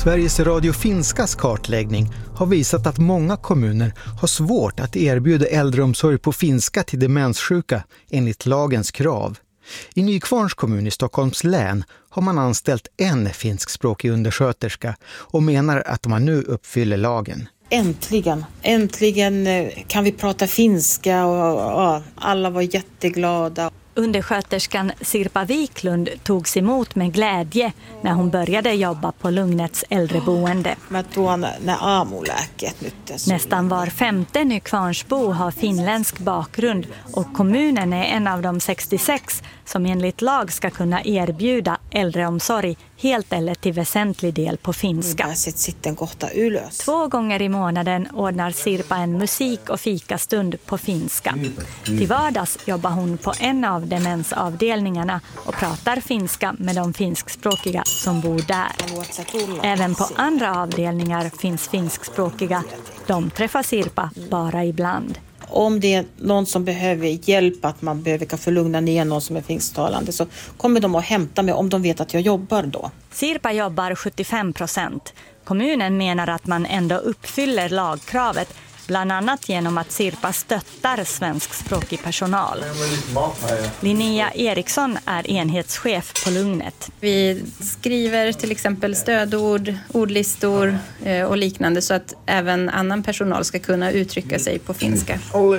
Sveriges Radio Finskas kartläggning har visat att många kommuner har svårt att erbjuda äldreomsorg på finska till demenssjuka enligt lagens krav. I Nykvarns kommun i Stockholms län har man anställt en finskspråkig undersköterska och menar att man nu uppfyller lagen. Äntligen kan vi prata finska och alla var jätteglada. Undersköterskan Sirpa Wiklund togs emot med glädje när hon började jobba på Lugnets äldreboende. Nästan var 5:e Nykvarnsbo har finländsk bakgrund och kommunen är en av de 66 som enligt lag ska kunna erbjuda äldreomsorg helt eller till väsentlig del på finska. 2 gånger i månaden ordnar Sirpa en musik- och fikastund på finska. Till vardags jobbar hon på en av demensavdelningarna och pratar finska med de finskspråkiga som bor där. Även på andra avdelningar finns finskspråkiga. De träffar Sirpa bara ibland. Om det är någon som behöver hjälp, att man behöver få lugna ner någon som är finsktalande, så kommer de att hämta mig om de vet att jag jobbar då. Sirpa jobbar 75%. Kommunen menar att man ändå uppfyller lagkravet, bland annat genom att Sirpa stöttar svenskspråkig personal. Linnea Eriksson är enhetschef på Lugnet. Vi skriver till exempel stödord, ordlistor och liknande så att även annan personal ska kunna uttrycka sig på finska.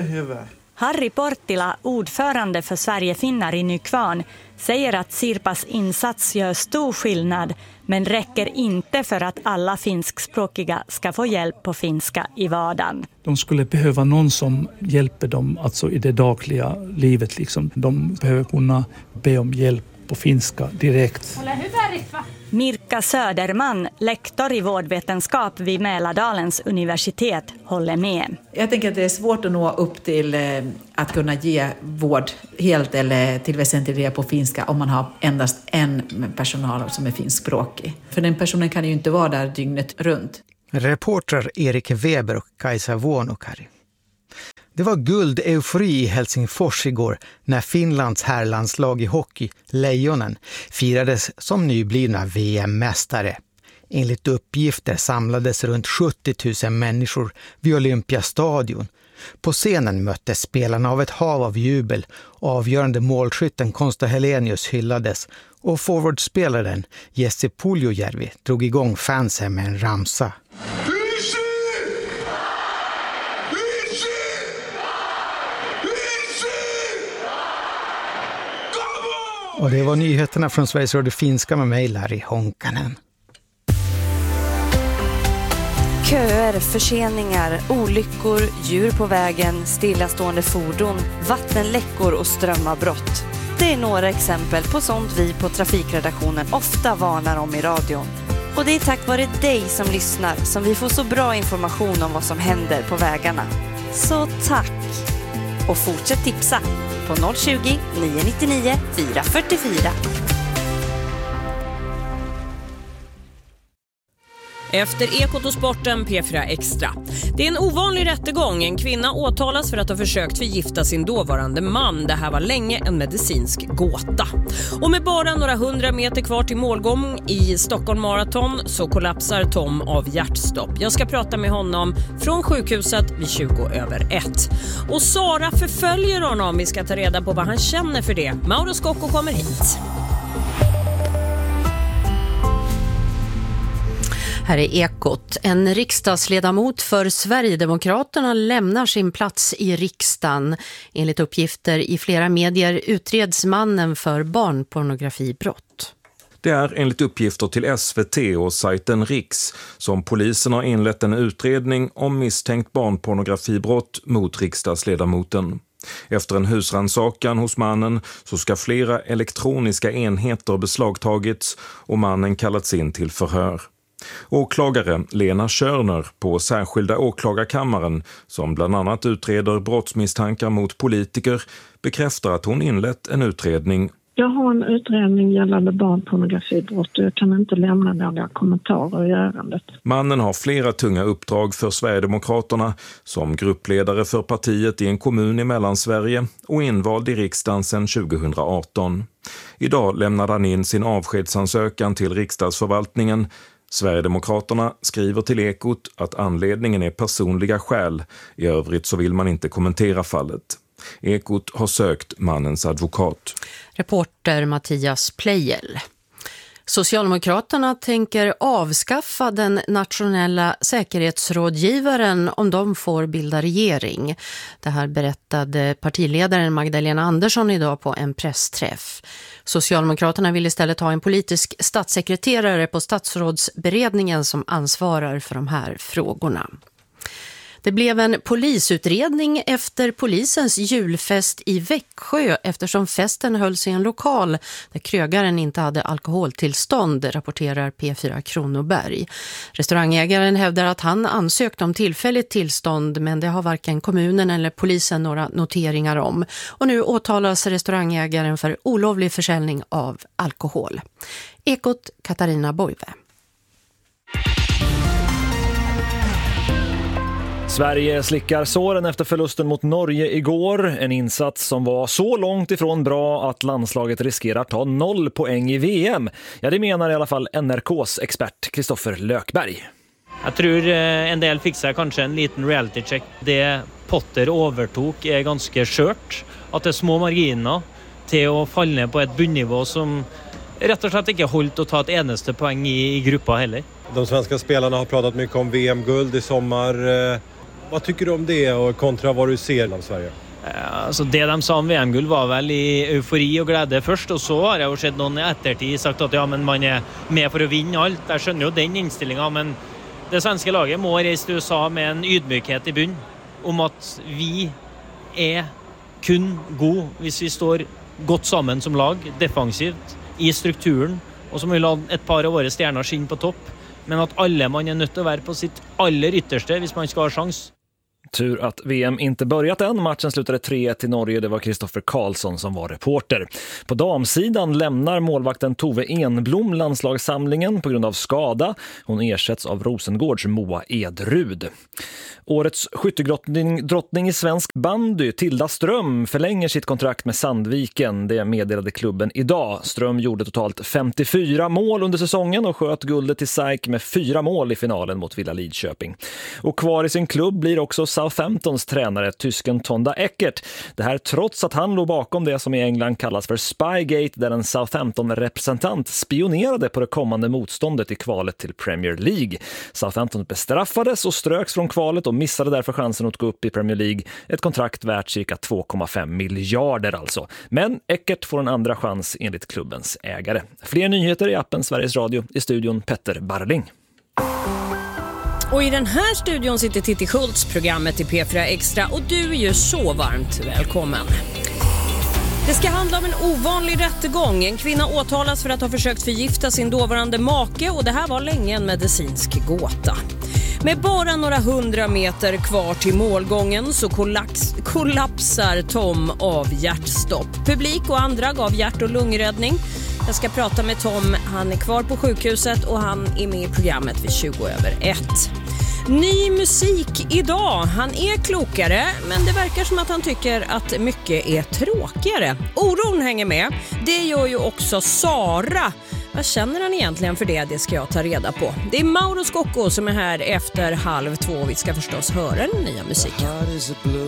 Harry Portila, ordförande för Sverigefinnar i Nykvarn, säger att Sirpas insats gör stor skillnad men räcker inte för att alla finskspråkiga ska få hjälp på finska i vardagen. De skulle behöva någon som hjälper dem alltså i det dagliga livet. Liksom. De behöver kunna be om hjälp på finska direkt. Mirka Söderman, lektor i vårdvetenskap vid Mälardalens universitet, håller med. Jag tänker att det är svårt att nå upp till att kunna ge vård helt eller till väsentlig del på finska om man har endast en personal som är finskspråkig. För den personen kan ju inte vara där dygnet runt. Reporter Erik Weber och Kajsa Vuonokari. Det var guld-eufori i Helsingfors igår när Finlands herrlandslag i hockey, Lejonen, firades som nyblivna VM-mästare. Enligt uppgifter samlades runt 70 000 människor vid Olympiastadion. På scenen möttes spelarna av ett hav av jubel. Avgörande målskytten Konsta Helenius hyllades och forwardspelaren Jesse Puljujärvi drog igång fansen med en ramsa. Och det var nyheterna från Sveriges Radio Finska med mig, Larry Honkanen. Köer, förseningar, olyckor, djur på vägen, stillastående fordon, vattenläckor och strömavbrott. Det är några exempel på sånt vi på trafikredaktionen ofta varnar om i radion. Och det är tack vare dig som lyssnar som vi får så bra information om vad som händer på vägarna. Så tack! Och fortsätt tipsa på 020 999 444. Efter Ekot och sporten P4 Extra. Det är en ovanlig rättegång. En kvinna åtalas för att ha försökt förgifta sin dåvarande man. Det här var länge en medicinsk gåta. Och med bara några 100 meter kvar till målgång i Stockholm Marathon så kollapsar Tom av hjärtstopp. Jag ska prata med honom från sjukhuset vid 20:01. Och Sara förföljer honom. Vi ska ta reda på vad han känner för det. Mauro Scocco kommer hit. Här är Ekot. En riksdagsledamot för Sverigedemokraterna lämnar sin plats i riksdagen. Enligt uppgifter i flera medier utreds mannen för barnpornografibrott. Det är enligt uppgifter till SVT och sajten Riks som polisen har inlett en utredning om misstänkt barnpornografibrott mot riksdagsledamoten. Efter en husrannsakan hos mannen så ska flera elektroniska enheter beslagtagits och mannen kallats in till förhör. Åklagare Lena Körner på särskilda åklagarkammaren som bland annat utreder brottsmisstankar mot politiker bekräftar att hon inlett en utredning. Jag har en utredning gällande barnpornografibrott och jag kan inte lämna några kommentarer i ärendet. Mannen har flera tunga uppdrag för Sverigedemokraterna som gruppledare för partiet i en kommun i Mellansverige och invald i riksdagen sedan 2018. Idag lämnade han in sin avskedsansökan till riksdagsförvaltningen Sverigedemokraterna skriver till Ekot att anledningen är personliga skäl. I övrigt så vill man inte kommentera fallet. Ekot har sökt mannens advokat. Reporter Mattias Plejel. Socialdemokraterna tänker avskaffa den nationella säkerhetsrådgivaren om de får bilda regering. Det här berättade partiledaren Magdalena Andersson idag på en pressträff. Socialdemokraterna vill istället ha en politisk statssekreterare på statsrådsberedningen som ansvarar för de här frågorna. Det blev en polisutredning efter polisens julfest i Växjö eftersom festen hölls i en lokal där krögaren inte hade alkoholtillstånd, rapporterar P4 Kronoberg. Restaurangägaren hävdar att han ansökt om tillfälligt tillstånd, men det har varken kommunen eller polisen några noteringar om. Och nu åtalas restaurangägaren för olovlig försäljning av alkohol. Ekot, Katarina Boive. Sverige slickar såren efter förlusten mot Norge igår. En insats som var så långt ifrån bra att landslaget riskerar ta 0 poäng i VM. Ja, det menar i alla fall NRKs expert Kristoffer Lökberg. Jag tror en del fixar kanske en liten reality check. Det Potter övertog är ganska skört. Att det är små marginer till att falla ner på ett bunnivå som rätt och slett inte hållit att ta ett enaste poäng i gruppa heller. De svenska spelarna har pratat mycket om VM-guld i sommar. Vad tycker du om det och kontra vad du ser av Sverige? Alltså det de sa om VM-guld var väl i eufori och glädje först, och så har jag ju sett någon i eftertid sagt att ja, men man är med för att vinna allt. Jag skönner ju den inställningen, men det svenska laget må resa till USA med en ydmykhet i bunn om att vi är kun god hvis vi står gott sammen som lag, defensivt, i strukturen, och som vill ha ett par av våra stjärnor skinn på topp. Men att alla man är nödt att vara på sitt aller ytterste hvis man ska ha chans. Tur att VM inte börjat än. Matchen slutade 3-1 till Norge. Det var Kristoffer Karlsson som var reporter. På damsidan lämnar målvakten Tove Enblom landslagssamlingen på grund av skada. Hon ersätts av Rosengårds Moa Edrud. Årets skyttedrottning i svensk bandy, Tilda Ström, förlänger sitt kontrakt med Sandviken. Det meddelade klubben idag. Ström gjorde totalt 54 mål under säsongen och sköt guldet till SAIK med 4 mål i finalen mot Villa Lidköping. Och kvar i sin klubb blir också Southamptons tränare, tysken Tonda Eckert. Det här trots att han låg bakom det som i England kallas för Spygate, där en Southampton-representant spionerade på det kommande motståndet i kvalet till Premier League. Southampton bestraffades och ströks från kvalet och missade därför chansen att gå upp i Premier League. Ett kontrakt värt cirka 2,5 miljarder alltså. Men Eckert får en andra chans enligt klubbens ägare. Fler nyheter i appen Sveriges Radio. I studion Petter Barling. Och i den här studion sitter Titti Schultz, programmet i P4 Extra, och du är ju så varmt välkommen. Det ska handla om en ovanlig rättegång. En kvinna åtalas för att ha försökt förgifta sin dåvarande make, och det här var länge en medicinsk gåta. Med bara några 100 meter kvar till målgången så kollapsar Tom av hjärtstopp. Publik och andra gav hjärt- och lungräddning. Jag ska prata med Tom. Han är kvar på sjukhuset och han är med i programmet vid 20:01. Ny musik idag. Han är klokare, men det verkar som att han tycker att mycket är tråkigare. Oron hänger med. Det gör ju också Sara. Vad känner han egentligen för det? Det ska jag ta reda på. Det är Mauro Scocco som är här efter 1:30. Vi ska förstås höra den nya musiken.